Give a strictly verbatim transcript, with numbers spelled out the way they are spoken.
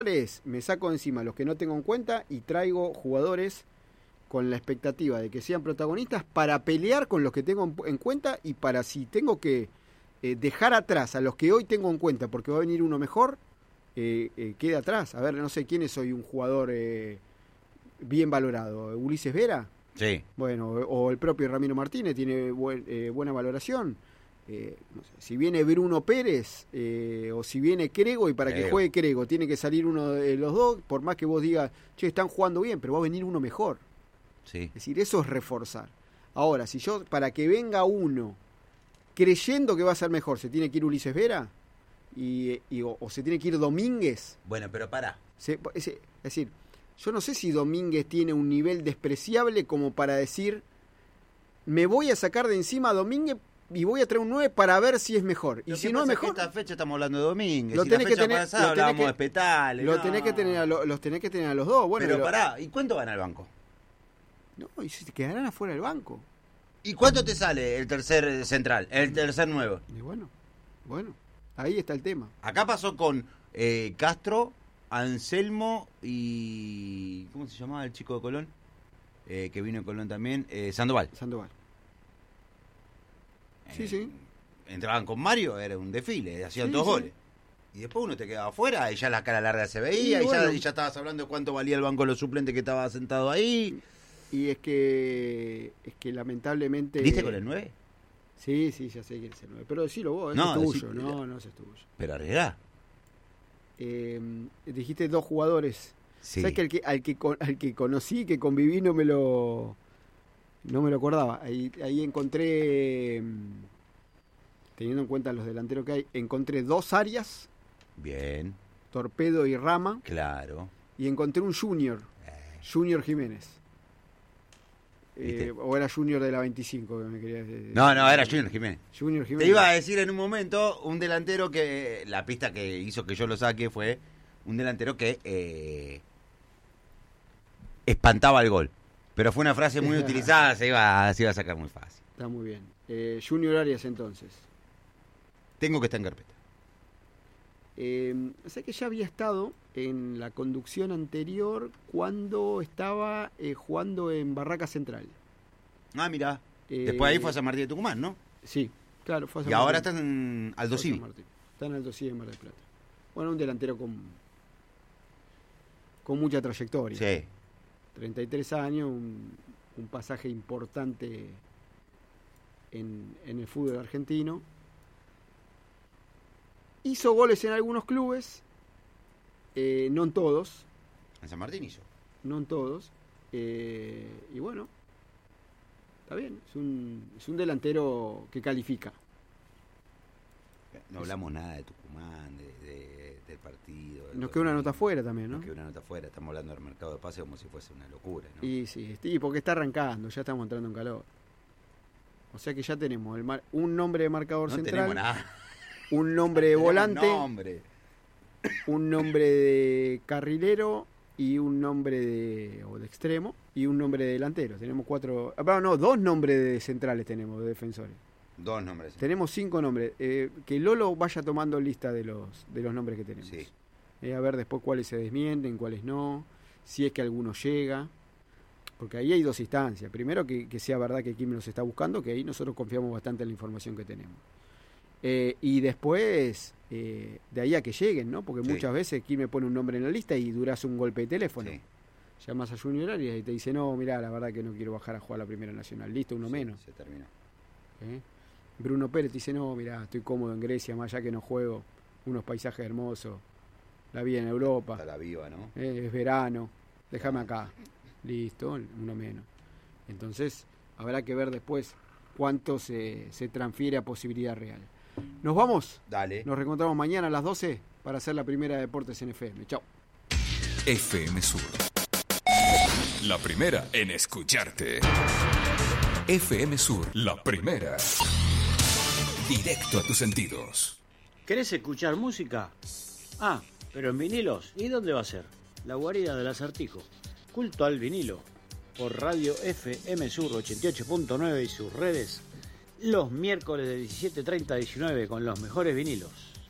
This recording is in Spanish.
es, me saco de encima los que no tengo en cuenta y traigo jugadores con la expectativa de que sean protagonistas para pelear con los que tengo en, en cuenta y para si tengo que eh, dejar atrás a los que hoy tengo en cuenta porque va a venir uno mejor, eh, eh, quede atrás. A ver, no sé quién es hoy un jugador eh, bien valorado. ¿Ulises Vera? Sí. Bueno, o el propio Ramiro Martínez tiene buen, eh, buena valoración. Eh, no sé, si viene Bruno Pérez eh, o si viene Crego y para Crego. que juegue Crego tiene que salir uno de los dos, por más que vos digas, che, están jugando bien, pero va a venir uno mejor. Sí. Es decir, eso es reforzar. Ahora, si yo, para que venga uno creyendo que va a ser mejor, se tiene que ir Ulises Vera y, y o, o se tiene que ir Domínguez. Bueno, pero pará. Se, es, es decir, yo no sé si Domínguez tiene un nivel despreciable como para decir, me voy a sacar de encima a Domínguez y voy a traer un nueve para ver si es mejor. Y Lo si que no es pasa mejor, que esta fecha estamos hablando de Domínguez. Lo Si tenés la que fecha tener- pasada lo tenés hablábamos que- de Espetales. lo no. tenés que tener a lo- los tenés que tener a los dos. Bueno, Pero lo- pará, ¿y cuánto van al banco? no, y se quedarán afuera del banco. ¿Y cuánto te sale el tercer central, el tercer nuevo? Y bueno, bueno, ahí está el tema. Acá pasó con eh, Castro, Anselmo y... ¿Cómo se llamaba el chico de Colón? Eh, que vino de Colón también, eh, Sandoval. Sandoval. Sí, Eh, sí. Entraban con Mario, era un desfile, hacían Sí, dos sí. goles. Y después uno te quedaba afuera y ya la cara larga se veía, Sí, y, bueno. ya, y ya estabas hablando de cuánto valía el banco de los suplentes que estaba sentado ahí. Y es que es que lamentablemente... ¿Viste con el nueve? Sí, sí, ya sé quién es el nueve. Pero decilo vos, No, es tuyo. decí- No, no, ese es tuyo. Pero arriesgá. Eh, dijiste dos jugadores. Sí. ¿Sabes que, el que al que con- al que conocí, que conviví, no me lo no me lo acordaba? Ahí, ahí encontré, mm, teniendo en cuenta los delanteros que hay, encontré dos Arias, Bien, Torpedo y Rama, claro. y encontré un Junior, Eh, Junior Jiménez. ¿Viste? Eh, o era Junior de la veinticinco, que me querías decir. No, no, era Junior Jiménez. Junior Jiménez. Te iba a decir en un momento un delantero que la pista que hizo que yo lo saque fue un delantero que eh, espantaba el gol. Pero fue una frase muy utilizada, se iba, se iba a sacar muy fácil. Está muy bien. Eh, Junior Arias entonces. Tengo que estar en carpeta. Eh, o sea que ya había estado en la conducción anterior cuando estaba eh, jugando en Barraca Central. Ah, mira. Eh, Después ahí fue a San Martín de Tucumán, ¿no? Sí, claro, fue a San Y ahora Martín. está en Aldo Fue a San Civi. Martín. Está en Aldo Civi en Mar del Plata. Bueno, un delantero con, con mucha trayectoria. Sí. treinta y tres años, un, un pasaje importante en, en el fútbol argentino. Hizo goles en algunos clubes, eh, no en todos, En San Martín hizo. no en todos. eh, y bueno, está bien, es un, es un delantero que califica. No hablamos nada de Tucumán, de, de- del partido. del Nos queda una torneo. nota afuera también, ¿no? Nos queda una nota afuera. Estamos hablando del mercado de pase como si fuese una locura, ¿no? Y sí, y porque está arrancando, ya estamos entrando en calor. O sea que ya tenemos el mar- un nombre de marcador no central, tenemos nada. un nombre de Tenemos volante, nombre. un nombre de carrilero y un nombre de, o de extremo y un nombre de delantero. Tenemos cuatro, ah, no, dos nombres de centrales tenemos, de defensores. Dos nombres. Tenemos cinco nombres. Eh, que Lolo vaya tomando lista de los de los nombres que tenemos. Sí. Eh, a ver después cuáles se desmienten, cuáles no, si es que alguno llega. Porque ahí hay dos instancias. Primero, que, que sea verdad que Kim nos está buscando, que ahí nosotros confiamos bastante en la información que tenemos. Eh, y después, eh, de ahí a que lleguen, ¿no? Porque Sí. muchas veces Kim me pone un nombre en la lista y duras un golpe de teléfono. Sí. Llamas a Junior Arias y te dice, no, mirá, la verdad que no quiero bajar a jugar la Primera Nacional. Listo, uno Sí, menos. Se terminó. ¿Eh? Bruno Pérez te dice, no, mirá, estoy cómodo en Grecia, más allá que no juego, unos paisajes hermosos, la vida en Europa, Está la viva, ¿no? eh, es verano, déjame acá. Listo, uno menos. Entonces, habrá que ver después cuánto se, se transfiere a posibilidad real. ¿Nos vamos? Dale. Nos reencontramos mañana a las doce para hacer la primera de Deportes en F M. Chao. F M Sur. La primera en escucharte. F M Sur, la primera. Directo a tus sentidos. ¿Querés escuchar música? Ah, pero en vinilos. ¿Y dónde va a ser? La guarida del Acertijo. Culto al vinilo. Por Radio F M Sur ochenta y ocho punto nueve y sus redes. Los miércoles de diecisiete treinta a diecinueve con los mejores vinilos.